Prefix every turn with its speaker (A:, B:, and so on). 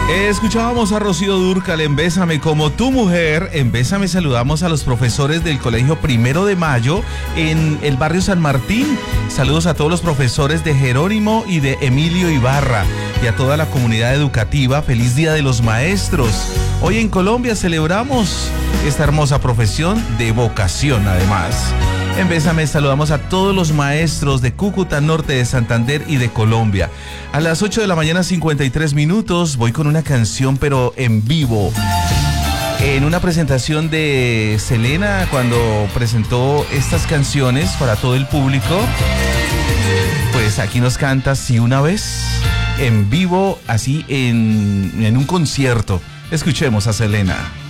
A: Escuchábamos a Rocío Dúrcal en Bésame como tu mujer. En Bésame saludamos a los profesores del Colegio Primero de Mayo en el barrio San Martín. Saludos a todos los profesores de Jerónimo y de Emilio Ibarra y a toda la comunidad educativa. Feliz Día de los Maestros. Hoy en Colombia celebramos esta hermosa profesión de vocación además. En Bésame saludamos a todos los maestros de Cúcuta, Norte de Santander y de Colombia. A las 8 de la mañana, 53 minutos, voy con una canción, pero en vivo. En una presentación de Selena, cuando presentó estas canciones para todo el público, pues aquí nos canta Si una vez, en vivo, así en un concierto. Escuchemos a Selena.